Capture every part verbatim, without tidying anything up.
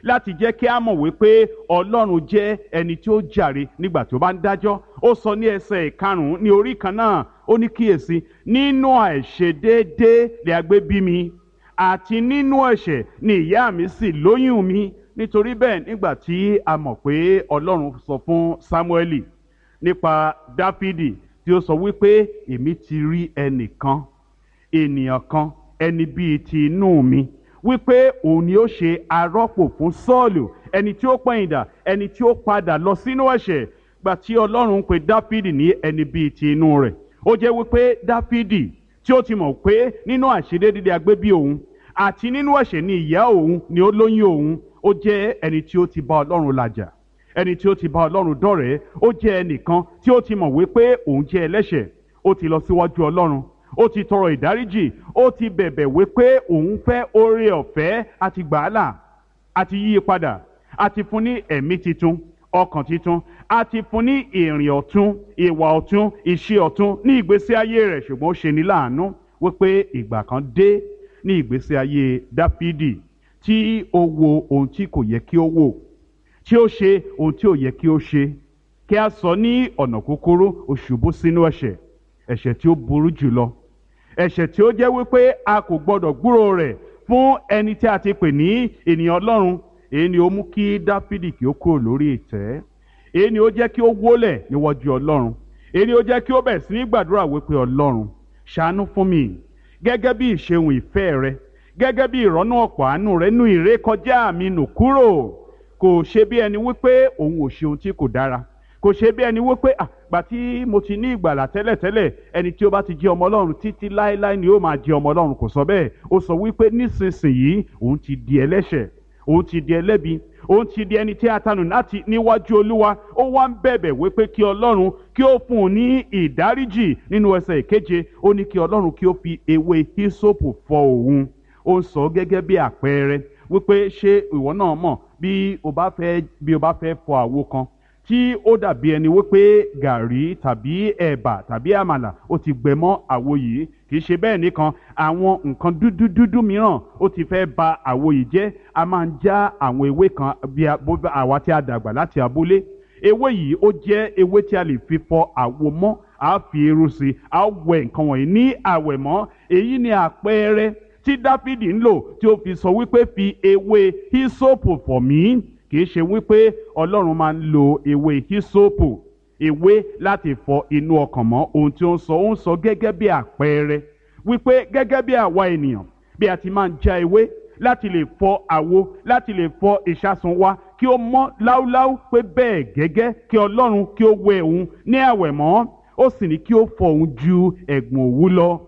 láti jẹ́ kí a mọ̀ wípé Ọlọ́run jẹ́ ẹni tí ó jàre nígbà tí ó bá ń dájọ́. Ó sọ ní ẹsẹ̀ ìkarùn-ún ní orí kan náà, ó ní kíyèsí, nínú àìṣedéédé lè a gbé bí mi, àti nínú ẹ̀ṣẹ̀ ni ìyá mi sì lóyún mi. Nítorí bẹ́ẹ̀, nígbà tí a mọ̀ pé Ọlọ́run sọ fún Sámúẹ́lì nípa Dáfídì tí ó sọ wípé èmi ti rí ẹnìkan, ènìyàn kan, ẹni bíi ti inú mi, wípé òun ni ó ṣe arọ́pò fún Sọ́ọ̀lù, ẹni tí ó pẹ̀yìndà, ẹni tí ó padà lọ sínú ẹ̀ṣẹ̀. Gbà tí Ọlọ́run pè Dáfídì ní ẹni bíi ti inú rẹ̀, ó jẹ́ wípé Dáfídì tí ó ti mọ̀ pé nínú àìṣedéédé a gbé bí òun, àti nínú ẹ̀ṣẹ̀ ni ìyá òun ni ó lóyún òun. Ó jẹ́ ẹni tí ó ti bá Ọlọ́run làjà, ẹni tí ó ti bá Ọlọ́run dọ̀rẹ́. Ó jẹ́ ẹnìkan tí ó ti mọ̀ wípé òun jẹ́ ẹlẹ́ṣẹ̀. Ó ti lọ síwájú Ọlọ́run, ó ti tọrọ ìdáríjì, ó ti bẹ̀bẹ̀ wípé òun fẹ́ oore ọ̀fẹ́, àti gbàálà, àti yí padà, àti fún ní ẹ̀mí titun, ọkàn titun, àti fún ní ìrìn ọ̀tun, ìwà ọ̀tun, ìṣe ọ̀tun ní ìgbésí ayé rẹ̀. Ṣùgbọ́n ó ṣe ní láàánú wípé ìgbà kan dé ní ìgbésí ayé Dáfídì tí ó wo ohun tí kò yẹ kí ó wò, tí ó ṣe ohun tí ò yẹ kí ó ṣe. Kí a sọ ní ọ̀nà kúkúrú, ó ṣubú sínú ẹ̀ṣẹ̀, ẹ̀ṣẹ̀ tí ó burú jùlọ, ẹ̀ṣẹ̀ tí ó jẹ́ wípé a kò gbọdọ̀ gbúrò rẹ̀ fún ẹni tí a ti pè ní ènìyàn Ọlọ́run. Èyí ni ó mú kí Dáfídì kí ó kúrò lórí ìtẹ́. Èyí ni ó jẹ́ kí ó wólẹ̀ níwájú Ọlọ́run. Èyí ni ó jẹ́ kí ó bẹ̀rẹ̀ sí ní gbàdúrà wípé Ọlọ́run, ṣàánú fún mi gẹ́gẹ́ bí ìṣeun ìfẹ́ rẹ, gẹ́gẹ́ bí ìrọ́nú ọ̀pọ̀ àánú rẹ, nú ìrékọjá mi nù kúrò. Kò ṣe bí ẹni wípé òun ò ṣe ohun tí kò dára. Kò ṣe bí ẹni wípé àgbà tí mo ti ní ìgbàlà tẹ́lẹ̀tẹ́lẹ̀, ẹni tí ó bá ti jẹ́ ọmọ Ọlọ́run títí láéláé ni ó máa jẹ́ ọmọ Ọlọ́run. Kò sọ bẹ́ẹ̀. Ó sọ wípé nísinsìnyí òun ti di ẹlẹ́ṣẹ̀, òun ti di ẹlẹ́bi, òun ti di ẹni tí a tanù láti níwájú Olúwa. Ó wá ń bẹ̀bẹ̀ wípé kí Ọlọ́run kí ó fún un ní ìdáríjì. Nínú ẹsẹ̀ ìkeje, ó ní kí Ọlọ́run kí ó fi ewé hísópù fọ òun. Ó ń sọ gẹ́gẹ́ bí àpẹẹrẹ wípé ṣé ìwọ náà mọ̀ bí o bá fẹ́ bí o bá fẹ́ fọ àwo kan tí ó dàbí ẹni wípé gàrí tàbí ẹ̀bà tàbí àmàlà ó ti gbẹ mọ́ àwo yìí. Kì í ṣe bẹ́ẹ̀ nìkan, àwọn nǹkan dúdú dúdú mìíràn ó ti fẹ́ ba àwo yìí jẹ́. A máa ń já àwọn ewé kan bí àwa tí a dàgbà láti abúlé. Ewé yìí ó jẹ́ ewé tí a lè fi fọ àwo mọ́. A fi eérú sí, a wẹ nǹkan wọ̀nyí ní àwẹ̀mọ́. Èyí ni àpẹẹrẹ tí Dáfídì ń lò tí ó fi sọ wípé fi ewé hísópù fọ̀ mí. Kì í ṣe wípé Ọlọ́run máa ń lo ewé hísópù, ewé láti fọ inú ọkàn mọ́. Ohun tí ó ń sọ, ó ń sọ gẹ́gẹ́ bí àpẹẹrẹ wípé gẹ́gẹ́ bí àwa ènìyàn bí a ti máa ń já ewé láti lè fọ àwo, láti lè fọ ìṣasùn wa kí ó mọ́ láúláú, pé bẹ́ẹ̀ gẹ́gẹ́ kí Ọlọ́run kí ó wẹ òun ní àwẹ̀mọ́. Ó sì ní kí ó fọ òun ju ẹ̀gbọ̀n òwú lọ.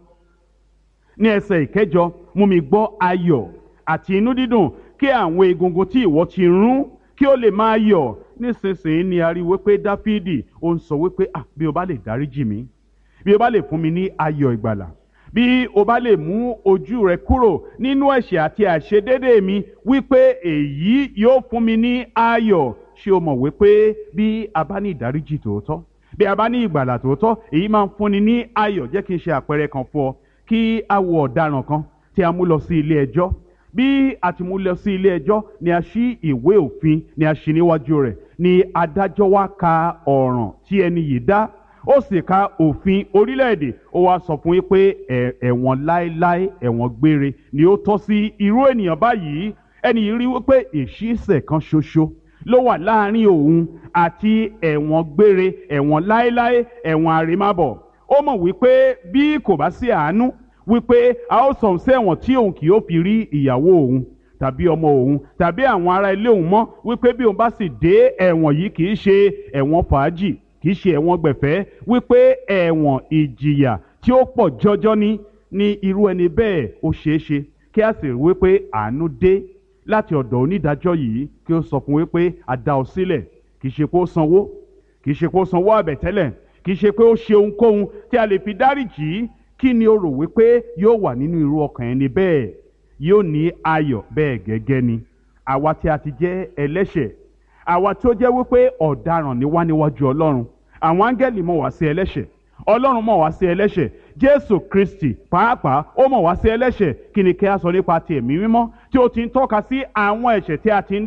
Ní ẹsẹ̀ ìkẹjọ, mú mi gbọ́ ayọ̀ àti inú dídùn, kí àwọn egungun tí ìwọ ti rún kí ó lè máa yọ̀. Nísinsìnyí ni a rí wípé Dáfídì ó ń sọ wípé ah bí o bá lè dáríjì mí, bí o bá lè fún mi ní ayọ̀ ìgbàlà, bí o bá lè mú ojú rẹ kúrò nínú ẹ̀ṣẹ̀ àti àìṣedéédé mi, wípé èyí yóò fún mi ní ayọ̀. Ṣé o mọ̀ wípé bí a bá ní ìdáríjì tòótọ́, bí a bá ní ìgbàlà tòótọ́, èyí máa ń fúnni ní ayọ̀. Jẹ́ kí n ṣe àpẹẹrẹ kan fún ọ. Kí a wo ọ̀daràn kan tí a mú lọ sí ilé ẹjọ́. Bí a ti mú lọ sí ilé ẹjọ́ ni a ṣí ìwé òfin, ni a ṣí níwájú rẹ̀, ni adájọ́ wá ka ọ̀ràn tí ẹni yìí dá. Ó sì ka òfin orílẹ̀-èdè. Ó wá sọ fún yín pé ẹ̀wọ̀n láéláé, ẹ̀wọ̀n gbére ni ó tọ́ sí irú ènìyàn báyìí. Ẹni yìí rí wípé ìṣísẹ̀ kan ṣoṣo ló wà láàrin òun àti ẹ̀wọ̀n gbére, ẹ̀wọ̀n láéláé, ẹ̀wọ̀n àrèmábọ̀. Ó mọ̀ wípé bí kò bá sí àánú, wípé a ó sọ sí ẹ̀wọ̀n tí òun kì yóò fi rí ìyàwó òun tàbí ọmọ òun tàbí àwọn ará ilé òun mọ́. Wípé bí òun bá sì dé ẹ̀wọ̀n yìí, kì í ṣe ẹ̀wọ̀n fàájì, kì í ṣe ẹ̀wọ̀n gbẹ̀fẹ́, wípé ẹ̀wọ̀n ìjìyà tí ó pọ̀ jọjọ ní ní irú ẹni bẹ́ẹ̀. Ó ṣeé ṣe kí a sì rí wípé àánú dé láti ọ̀dọ̀ onídàájọ́ yìí, kí ó sọ fún wípé a dá ọ sílẹ̀. Kì í ṣe pé ó sanwó, kì í ṣe pé ó sanwó àbẹ̀tẹ́lẹ̀, kì í ṣe pé ó ṣe ohunkóhun tí a lè fi dáríjì. Kí ni o rò wípé yóò wà nínú irú ọkàn ẹni bẹ́ẹ̀? Yóò ní ayọ̀. Bẹ́ẹ̀ gẹ́gẹ́ ni àwa tí a ti jẹ́ ẹlẹ́ṣẹ̀, àwa tí ó jẹ́ wípé ọ̀daràn ni wá níwájú Ọlọ́run. Àwọn áńgẹ́lì mọ̀ wá sí ẹlẹ́ṣẹ̀, Ọlọ́run mọ̀ wá sí ẹlẹ́ṣẹ̀, Jésù Kristi pàápàá ó mọ̀ wá sí ẹlẹ́ṣẹ̀. Kí ni kí a sọ nípa ti Ẹ̀mí Mímọ́ tí ó ti ń tọ́ka sí àwọn ẹ̀ṣẹ̀ tí a ti ń